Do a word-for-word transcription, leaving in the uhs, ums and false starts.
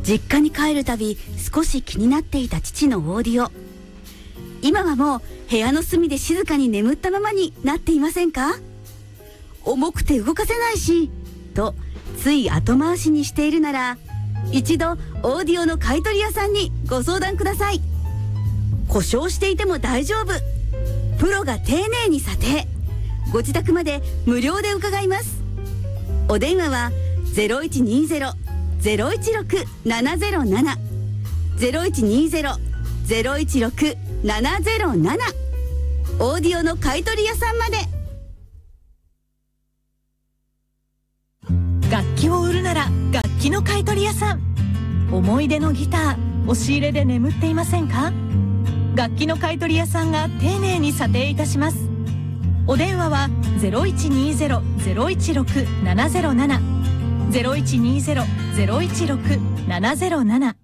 実家に帰るたび少し気になっていた父のオーディオ。今はもう部屋の隅で静かに眠ったままになっていませんか？重くて動かせないしとつい後回しにしているなら、一度オーディオの買い取り屋さんにご相談ください。故障していても大丈夫、プロが丁寧に査定、ご自宅まで無料で伺います。お電話は ゼロいちにゼロ ゼロいちろく ななゼロなな ゼロいちにゼロ ゼロいちろく ななゼロなな、オーディオの買い取り屋さんまで。 楽器を売るなら楽器の買い取り屋さん。思い出のギター、押し入れで眠っていませんか？楽器の買い取り屋さんが丁寧に査定いたします。お電話は ゼロいちにゼロ ゼロいちろく ななゼロなな ゼロいちにゼロ ゼロいちろく ななゼロなな